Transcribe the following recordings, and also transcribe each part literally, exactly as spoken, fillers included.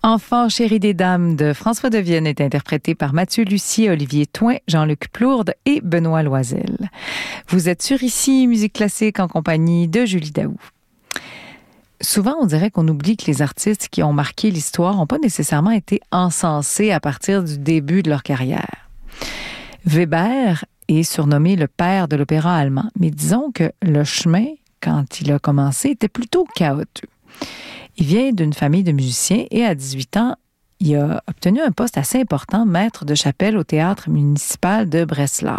Enfant chéri des dames de François de Vienne est interprété par Mathieu Lussier, Olivier Thoin, Jean-Luc Plourde et Benoît Loisel. Vous êtes sur Ici Musique classique en compagnie de Julie Daou. Souvent, on dirait qu'on oublie que les artistes qui ont marqué l'histoire n'ont pas nécessairement été encensés à partir du début de leur carrière. Weber est surnommé le père de l'opéra allemand, mais disons que le chemin, quand il a commencé, était plutôt chaotique. Il vient d'une famille de musiciens et à dix-huit ans, il a obtenu un poste assez important, maître de chapelle au théâtre municipal de Breslau.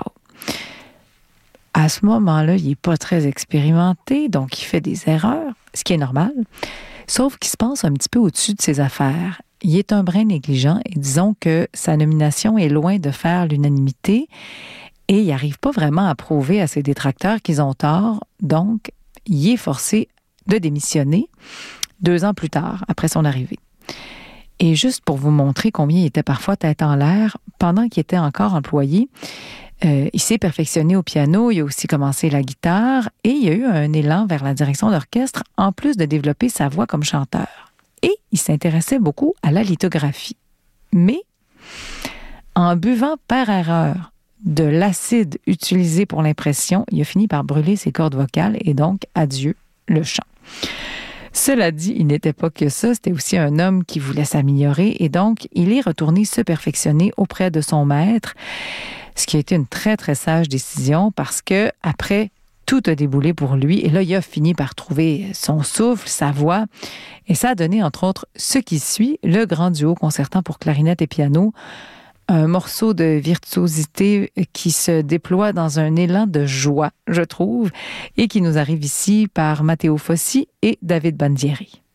À ce moment-là, il n'est pas très expérimenté, donc il fait des erreurs, ce qui est normal, sauf qu'il se pense un petit peu au-dessus de ses affaires. Il est un brin négligent et disons que sa nomination est loin de faire l'unanimité et il n'arrive pas vraiment à prouver à ses détracteurs qu'ils ont tort, donc il est forcé de démissionner deux ans plus tard, après son arrivée. Et juste pour vous montrer combien il était parfois tête en l'air, pendant qu'il était encore employé, euh, il s'est perfectionné au piano, il a aussi commencé la guitare et il a eu un élan vers la direction d'orchestre, en plus de développer sa voix comme chanteur. Et il s'intéressait beaucoup à la lithographie. Mais, en buvant par erreur de l'acide utilisé pour l'impression, il a fini par brûler ses cordes vocales et donc, adieu, le chant. Cela dit, il n'était pas que ça, c'était aussi un homme qui voulait s'améliorer et donc il est retourné se perfectionner auprès de son maître, ce qui a été une très très sage décision parce que après tout a déboulé pour lui et là il a fini par trouver son souffle, sa voix et ça a donné entre autres ce qui suit, le grand duo concertant pour clarinette et piano. Un morceau de virtuosité qui se déploie dans un élan de joie, je trouve, et qui nous arrive ici par Matteo Fossi et David Bandieri.